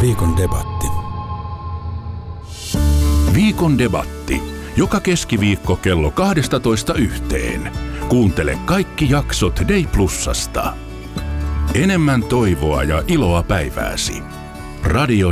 Viikon debatti. Viikon debatti. Joka keskiviikko kello 12:00. Kuuntele kaikki jaksot Day Plusasta. Enemmän toivoa ja iloa päivääsi. Radio